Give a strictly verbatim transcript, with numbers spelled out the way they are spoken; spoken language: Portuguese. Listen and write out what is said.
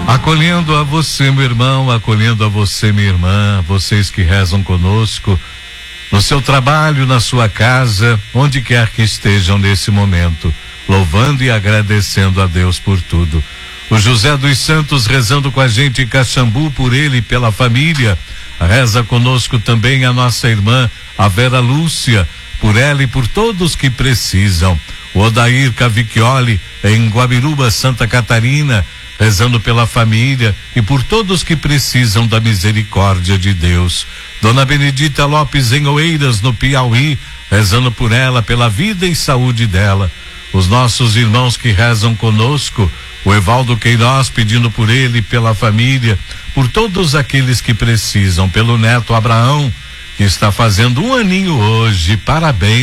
Acolhendo a você, meu irmão, acolhendo a você, minha irmã, vocês que rezam conosco, no seu trabalho, na sua casa, onde quer que estejam nesse momento, louvando e agradecendo a Deus por tudo. O José dos Santos rezando com a gente em Caxambu, por ele e pela família. Reza conosco também a nossa irmã, a Vera Lúcia, por ela e por todos que precisam. O Odair Cavicchioli, em Guabiruba, Santa Catarina, rezando pela família e por todos que precisam da misericórdia de Deus. Dona Benedita Lopes, em Oeiras, no Piauí, rezando por ela, pela vida e saúde dela. Os nossos irmãos que rezam conosco, o Evaldo Queiroz pedindo por ele, pela família, por todos aqueles que precisam, pelo neto Abraão, que está fazendo um aninho hoje. Parabéns.